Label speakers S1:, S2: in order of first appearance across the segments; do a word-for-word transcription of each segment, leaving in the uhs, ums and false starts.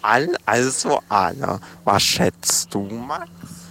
S1: all, also alle. Was schätzt du, Max?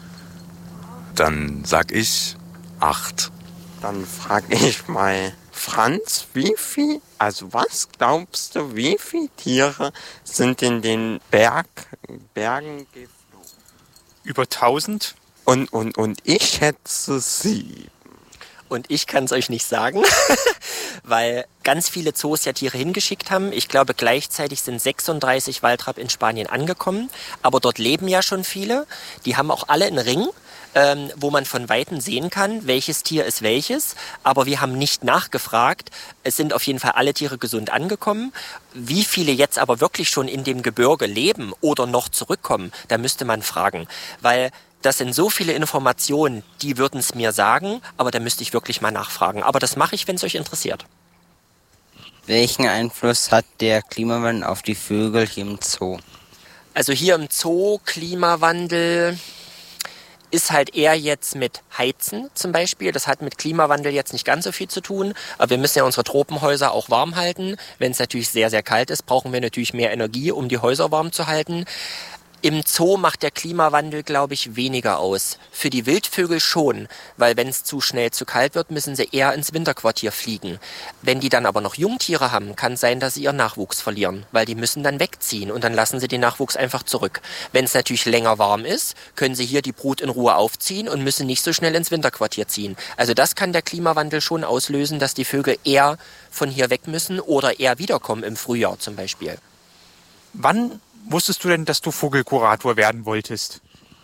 S2: Dann sag ich acht.
S1: Dann frag ich mal Franz, wie viel, also was glaubst du, wie viele Tiere sind in den Berg, Bergen geflogen?
S3: Über tausend?
S1: Und, und, und ich schätze sieben.
S4: Und ich kann es euch nicht sagen, weil ganz viele Zoos ja Tiere hingeschickt haben. Ich glaube, gleichzeitig sind sechsunddreißig Waldrapp in Spanien angekommen. Aber dort leben ja schon viele. Die haben auch alle einen Ring, ähm, wo man von Weitem sehen kann, welches Tier ist welches. Aber wir haben nicht nachgefragt. Es sind auf jeden Fall alle Tiere gesund angekommen. Wie viele jetzt aber wirklich schon in dem Gebirge leben oder noch zurückkommen, da müsste man fragen. Weil das sind so viele Informationen, die würden es mir sagen, aber da müsste ich wirklich mal nachfragen. Aber das mache ich, wenn es euch interessiert.
S5: Welchen Einfluss hat der Klimawandel auf die Vögel hier im Zoo?
S4: Also hier im Zoo, Klimawandel ist halt eher jetzt mit Heizen zum Beispiel. Das hat mit Klimawandel jetzt nicht ganz so viel zu tun. Aber wir müssen ja unsere Tropenhäuser auch warm halten. Wenn es natürlich sehr, sehr kalt ist, brauchen wir natürlich mehr Energie, um die Häuser warm zu halten. Im Zoo macht der Klimawandel, glaube ich, weniger aus. Für die Wildvögel schon, weil wenn es zu schnell zu kalt wird, müssen sie eher ins Winterquartier fliegen. Wenn die dann aber noch Jungtiere haben, kann es sein, dass sie ihren Nachwuchs verlieren, weil die müssen dann wegziehen und dann lassen sie den Nachwuchs einfach zurück. Wenn es natürlich länger warm ist, können sie hier die Brut in Ruhe aufziehen und müssen nicht so schnell ins Winterquartier ziehen. Also das kann der Klimawandel schon auslösen, dass die Vögel eher von hier weg müssen oder eher wiederkommen im Frühjahr zum Beispiel.
S3: Wann wusstest du denn, dass du Vogelkurator werden wolltest?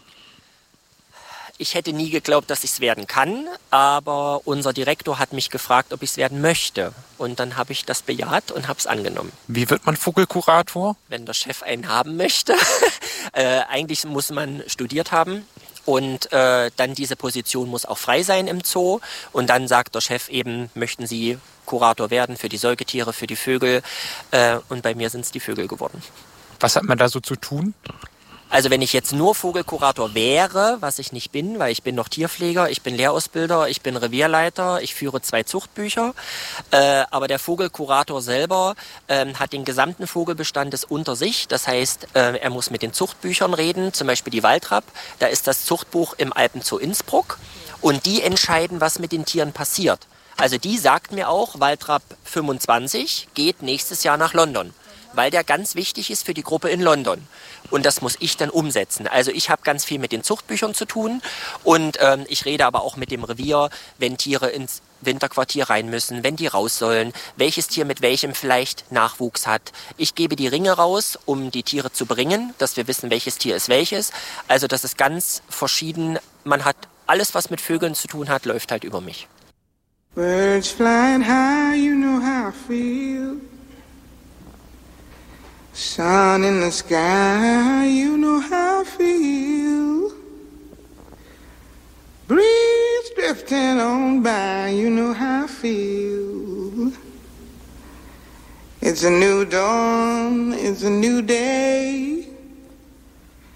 S4: Ich hätte nie geglaubt, dass ich es werden kann, aber unser Direktor hat mich gefragt, ob ich es werden möchte. Und dann habe ich das bejaht und habe es angenommen.
S3: Wie wird man Vogelkurator?
S4: Wenn der Chef einen haben möchte. äh, eigentlich muss man studiert haben. Und äh, dann diese Position muss auch frei sein im Zoo. Und dann sagt der Chef eben, möchten Sie Kurator werden für die Säugetiere, für die Vögel. Äh, und bei mir sind es die Vögel geworden.
S3: Was hat man da so zu tun?
S4: Also wenn ich jetzt nur Vogelkurator wäre, was ich nicht bin, weil ich bin noch Tierpfleger, ich bin Lehrausbilder, ich bin Revierleiter, ich führe zwei Zuchtbücher. Äh, aber der Vogelkurator selber äh, hat den gesamten Vogelbestand unter sich. Das heißt, äh, er muss mit den Zuchtbüchern reden, zum Beispiel die Waldrapp. Da ist das Zuchtbuch im Alpenzoo Innsbruck. Und die entscheiden, was mit den Tieren passiert. Also die sagt mir auch, Waldrapp fünfundzwanzig geht nächstes Jahr nach London, weil der ganz wichtig ist für die Gruppe in London. Und das muss ich dann umsetzen. Also ich habe ganz viel mit den Zuchtbüchern zu tun und ähm, ich rede aber auch mit dem Revier, wenn Tiere ins Winterquartier rein müssen, wenn die raus sollen, welches Tier mit welchem vielleicht Nachwuchs hat. Ich gebe die Ringe raus, um die Tiere zu bringen, dass wir wissen, welches Tier ist welches. Also das ist ganz verschieden. Man hat alles, was mit Vögeln zu tun hat, läuft halt über mich.
S6: Birds flying high, you know how I feel. Sun in the sky, you know how I feel. Breeze drifting on by, you know how I feel. It's a new dawn, it's a new day.